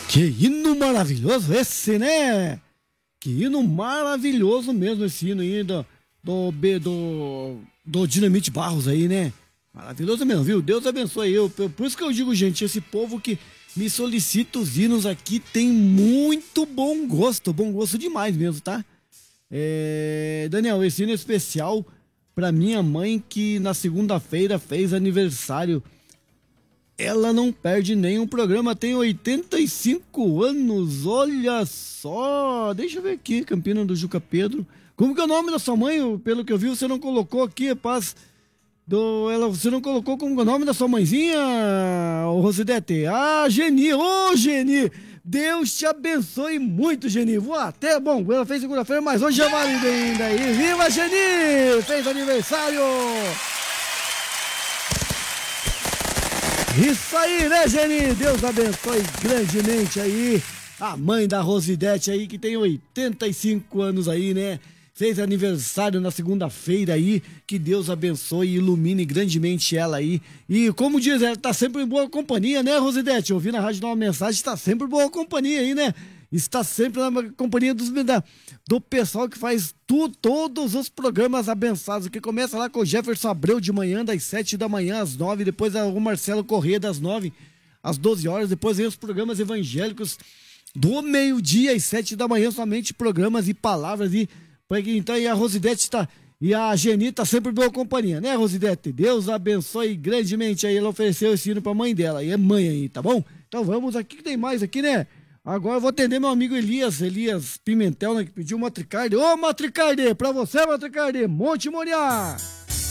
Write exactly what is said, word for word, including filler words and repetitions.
Que hino maravilhoso esse, né? Que hino maravilhoso mesmo esse hino aí do, do, do, do Dinamite Barros aí, né? Maravilhoso mesmo, viu? Deus abençoe eu. Por isso que eu digo, gente, esse povo que me solicita os hinos aqui tem muito bom gosto, bom gosto demais mesmo, tá? É... Daniel, esse hino é especial pra minha mãe que na segunda-feira fez aniversário. Ela não perde nenhum programa, tem oitenta e cinco anos, olha só. Deixa eu ver aqui, Campina do Juca Pedro. Como que é o nome da sua mãe? Pelo que eu vi, você não colocou aqui, paz. Do, ela, você não colocou como é o nome da sua mãezinha, ô Rosidete? Ah, Geni, ô Geni. Deus te abençoe muito, Geni. Vou até, bom, ela fez segunda-feira, mas hoje é válido ainda aí. Viva, Geni! Fez aniversário! Isso aí, né, Geni? Deus abençoe grandemente aí a mãe da Rosidete aí, que tem oitenta e cinco anos aí, né? Fez aniversário na segunda-feira aí, que Deus abençoe e ilumine grandemente ela aí. E como diz, ela tá sempre em boa companhia, né, Rosidete? Eu ouvi na rádio dar uma mensagem, está sempre em boa companhia aí, né? Está sempre na companhia dos, da, do pessoal que faz tu, todos os programas abençados, que começa lá com o Jefferson Abreu de manhã, das sete da manhã às nove, depois o Marcelo Corrêa das nove às doze horas, depois vem os programas evangélicos do meio-dia às sete da manhã, somente programas e palavras e então e a Rosidete está e a Geni tá sempre em boa companhia, né, Rosidete? Deus abençoe grandemente aí, ela ofereceu esse hino pra mãe dela, e é mãe aí, tá bom? Então vamos aqui, que tem mais aqui, né? Agora eu vou atender meu amigo Elias, Elias Pimentel, né, que pediu uma tricarde. Ô, Matricarde, pra você, Matricarde, Monte Moriá.